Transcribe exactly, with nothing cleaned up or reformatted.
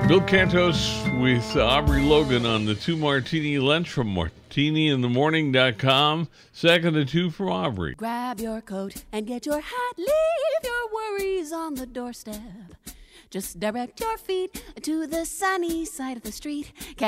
Bill Cantos with Aubrey Logan on the Two Martini Lunch from martini in the morning dot com. Second to two from Aubrey. Grab your coat and get your hat. Leave your worries on the doorstep. Just direct your feet to the sunny side of the street.